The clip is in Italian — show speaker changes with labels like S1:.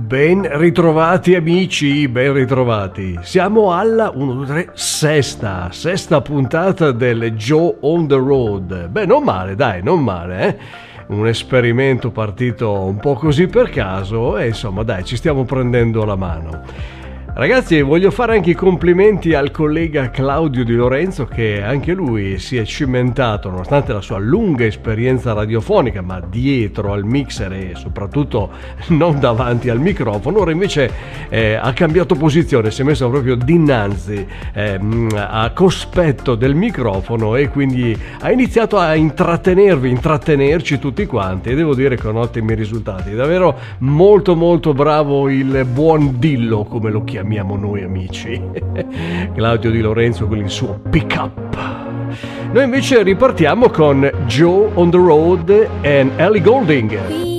S1: Ben ritrovati amici, ben ritrovati. Siamo alla 6ª puntata del Joe on the Road. Beh, non male, dai, non male, eh? Un esperimento partito un po' così per caso e insomma, dai, ci stiamo prendendo la mano. Ragazzi, voglio fare anche i complimenti al collega Claudio Di Lorenzo, che anche lui si è cimentato, nonostante la sua lunga esperienza radiofonica, ma dietro al mixer e soprattutto non davanti al microfono. Ora invece ha cambiato posizione, si è messo proprio dinanzi a cospetto del microfono e quindi ha iniziato a intrattenerci tutti quanti, e devo dire con ottimi risultati. Davvero molto molto bravo il buon Dillo, come lo chiamiamo noi amici. Claudio Di Lorenzo con il suo pick up. Noi invece ripartiamo con Joe on the Road and Ellie Goulding.